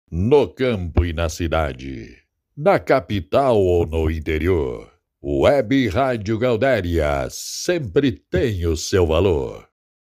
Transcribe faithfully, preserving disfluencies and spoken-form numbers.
No campo e na cidade, na capital ou no interior, Web Rádio Gaudéria sempre tem o seu valor.